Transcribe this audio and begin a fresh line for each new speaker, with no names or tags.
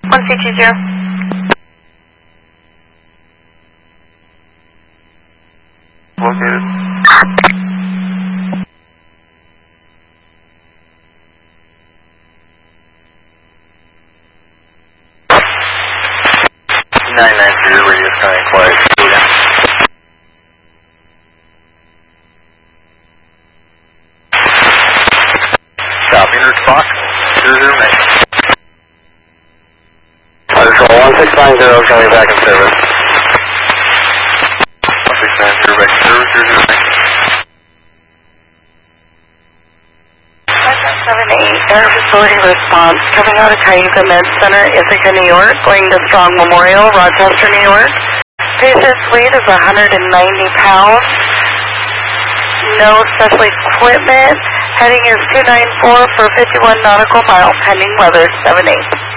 1C20.
Located. 993, radio sky quiet. Copy, Fox, 00 Mexico. Control 1690, coming back in service. 1690, back in service, 00 Mexico.
778, air facility response, coming out of Cayuga Med Center, Ithaca, New York, going to Strong Memorial, Rochester, New York. Patient's weight is 190 pounds. No special equipment. Heading is 294 for 51 nautical miles, pending weather, 78.